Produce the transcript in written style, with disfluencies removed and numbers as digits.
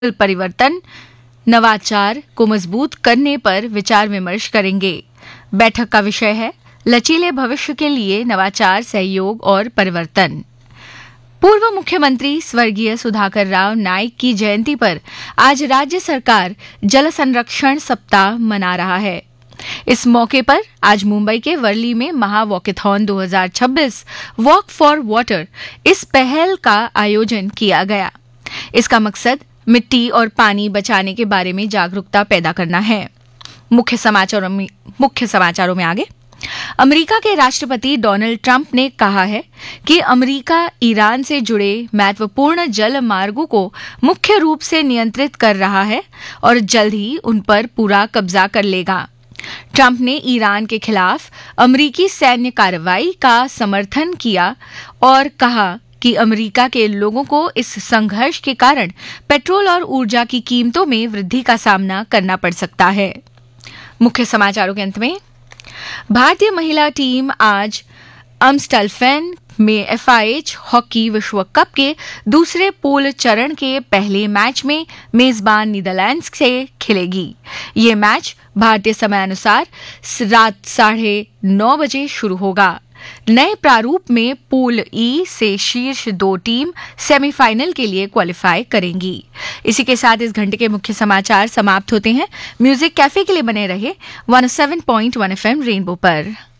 परिवर्तन, नवाचार को मजबूत करने पर विचार विमर्श करेंगे। बैठक का विषय है लचीले भविष्य के लिए नवाचार, सहयोग और परिवर्तन। पूर्व मुख्यमंत्री स्वर्गीय सुधाकर राव नाइक की जयंती पर आज राज्य सरकार जल संरक्षण सप्ताह मना रहा है। इस मौके पर आज मुंबई के वर्ली में महा वॉकेथॉन 2026 वॉक फॉर वाटर इस पहल का आयोजन किया गया। इसका मकसद मिट्टी और पानी बचाने के बारे में जागरूकता पैदा करना है। मुख्य समाचारों में आगे, अमेरिका के राष्ट्रपति डोनाल्ड ट्रंप ने कहा है कि अमेरिका ईरान से जुड़े महत्वपूर्ण जल मार्गों को मुख्य रूप से नियंत्रित कर रहा है और जल्द ही उन पर पूरा कब्जा कर लेगा। ट्रंप ने ईरान के खिलाफ अमेरिकी सैन्य कार्रवाई का समर्थन किया और कहा कि अमेरिका के लोगों को इस संघर्ष के कारण पेट्रोल और ऊर्जा की कीमतों में वृद्धि का सामना करना पड़ सकता है। मुख्य समाचारों के अंत में, भारतीय महिला टीम आज अम्स्टलफेन में FIH हॉकी विश्व कप के दूसरे पूल चरण के पहले मैच में मेजबान नीदरलैंड्स से खेलेगी। ये मैच भारतीय समयानुसार रात 9:30 बजे शुरू होगा। नए प्रारूप में पूल E से शीर्ष 2 टीम सेमीफाइनल के लिए क्वालिफाई करेंगी। इसी के साथ इस घंटे के मुख्य समाचार समाप्त होते हैं। म्यूजिक कैफे के लिए बने रहे 107.1 FM रेनबो पर।